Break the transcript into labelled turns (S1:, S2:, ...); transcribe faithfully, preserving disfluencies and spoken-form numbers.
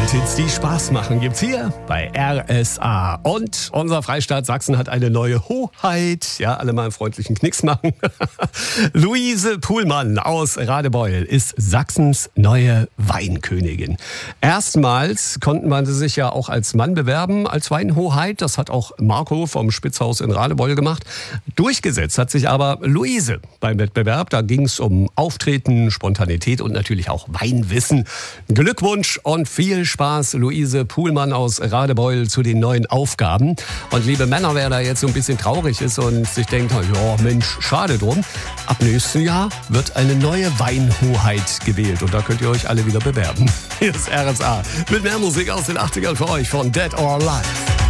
S1: Kulthits, die Spaß machen, gibt's hier bei R S A. Und unser Freistaat Sachsen hat eine neue Hoheit. Ja, alle mal einen freundlichen Knicks machen. Luise Puhlmann aus Radebeul ist Sachsens neue Weinkönigin. Erstmals konnte man sie sich ja auch als Mann bewerben, als Weinhoheit. Das hat auch Marco vom Spitzhaus in Radebeul gemacht. Durchgesetzt hat sich aber Luise beim Wettbewerb. Da ging es um Auftreten, Spontanität und natürlich auch Weinwissen. Glückwunsch und viel Spaß, Luise Puhlmann aus Radebeul, zu den neuen Aufgaben. Und liebe Männer, wer da jetzt so ein bisschen traurig ist und sich denkt, ja Mensch, schade drum. Ab nächsten Jahr wird eine neue Weinhoheit gewählt und da könnt ihr euch alle wieder bewerben. Hier ist R S A mit mehr Musik aus den achtzigern für euch von Dead or Alive.